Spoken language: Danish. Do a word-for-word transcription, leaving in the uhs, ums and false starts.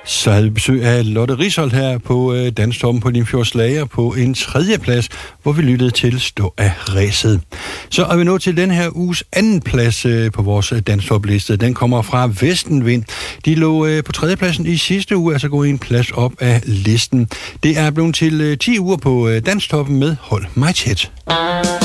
Så havde vi besøg af Lotte Risholt her på øh, Danstoppen på Limfjords Lager på en tredje plads, hvor vi lyttede til Stå af ræset. Så er vi nået til den her uges anden plads øh, på vores Danstopliste. Den kommer fra Vestenvind. De lå øh, på tredjepladsen i sidste uge, altså gået en plads op af listen. Det er blevet til øh, ti uger på øh, Danstoppen med Hold mig tæt.